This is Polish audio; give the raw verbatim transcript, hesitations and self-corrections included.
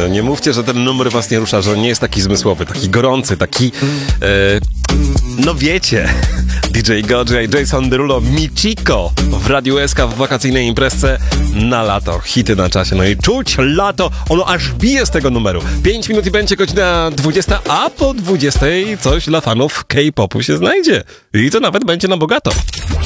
nie mówcie, że ten numer was nie rusza, że on nie jest taki zmysłowy, taki gorący, taki... E, no wiecie, D J Godzilla i Jason Derulo, Michiko w Radiu S K w wakacyjnej imprezce na lato. Hity na czasie, no i czuć lato, ono aż bije z tego numeru. pięć minut i będzie godzina dwudziesta, a po dwudziestej coś dla fanów K-popu się znajdzie. I to nawet będzie na bogato.